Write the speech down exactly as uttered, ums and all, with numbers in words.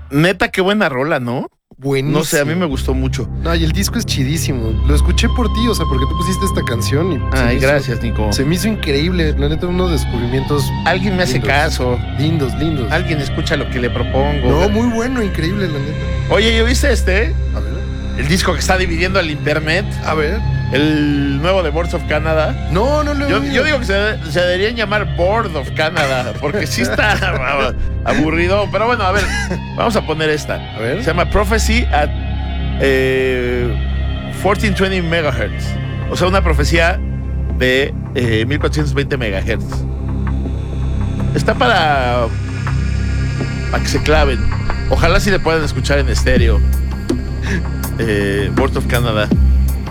Neta, qué buena rola, ¿no? Buenísimo. No sé, a mí me gustó mucho. No, y el disco es chidísimo. Lo escuché por ti, o sea, porque tú pusiste esta canción y... se me Ay, hizo- gracias, Nico. Se me hizo increíble. La neta, unos descubrimientos Alguien me hace lindos. caso. Lindos, lindos. Alguien escucha lo que le propongo. No, muy bueno, increíble, la neta. Oye, ¿yo viste este? A ver. El disco que está dividiendo al internet. A ver. El nuevo de Boards of Canada. No, no lo he Yo, oído. yo digo que se, se deberían llamar Board of Canada, porque sí está aburrido. Pero bueno, a ver, vamos a poner esta. A ver. Se llama Prophecy at eh, catorce veinte megahertz. O sea, una profecía de eh, mil cuatrocientos veinte megahertz. Está para, para que se claven. Ojalá sí le puedan escuchar en estéreo. Eh, Board of Canada.